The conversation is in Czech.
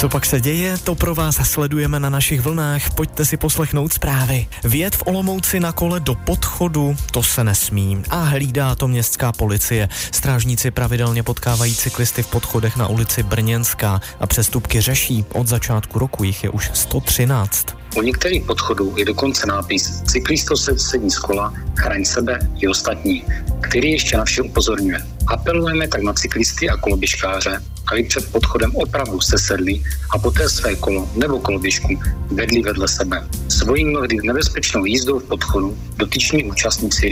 Co pak se děje, to pro vás sledujeme na našich vlnách. Pojďte si poslechnout zprávy. Vjet v Olomouci na kole do podchodu, to se nesmí. A hlídá to městská policie. Strážníci pravidelně potkávají cyklisty v podchodech na ulici Brněnská a přestupky řeší. Od začátku roku jich je už 113. U některých podchodů je dokonce nápis "Cyklisto se sedí z kola, chraň sebe i ostatní", který ještě na vše upozorňuje. Apelujeme tak na cyklisty a koloběžkáře, aby před podchodem opravdu sesedli a poté své kolo nebo koloběžku vedli vedle sebe. Svojí mnohdy nebezpečnou jízdou v podchodu dotyční účastníci